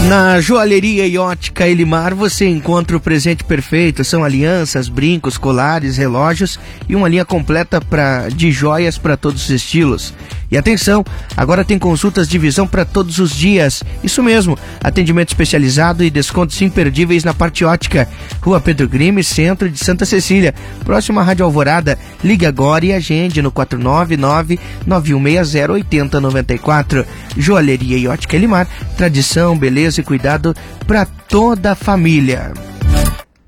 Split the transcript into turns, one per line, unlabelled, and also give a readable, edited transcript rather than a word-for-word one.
Na Joalheria e Ótica Elimar você encontra o presente perfeito. São alianças, brincos, colares, relógios e uma linha completa de joias para todos os estilos. E atenção, agora tem consultas de visão para todos os dias. Isso mesmo, atendimento especializado e descontos imperdíveis na parte ótica. Rua Pedro Grime, centro de Santa Cecília, próximo à Rádio Alvorada. Ligue agora e agende no 499-9160-8094. Joalheria e Ótica Elimar, tradição, beleza e cuidado para toda a família.